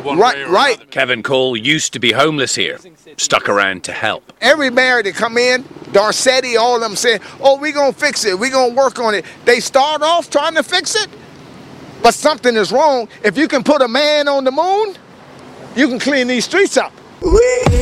one way or another. Kevin Cole used to be homeless here, stuck around to help. Every mayor that come in, Garcetti, all of them saying, oh, we're going to fix it, we're going to work on it. They start off trying to fix it, but something is wrong. If you can put a man on the moon, you can clean these streets up.